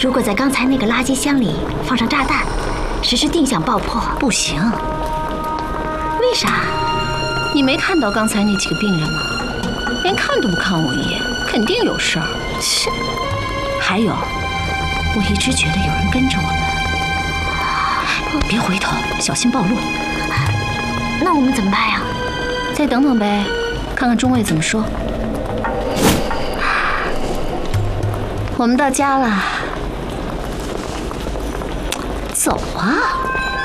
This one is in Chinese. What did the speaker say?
如果在刚才那个垃圾箱里放上炸弹，实施定向爆破， 不行。 为啥？ 你没看到刚才那几个病人吗？连看都不看我一眼，肯定有事儿。切！还有，我一直觉得有人跟着我们。别回头，小心暴露。 那我们怎么办呀？ 再等等呗，看看中尉怎么说。我们到家了，走啊！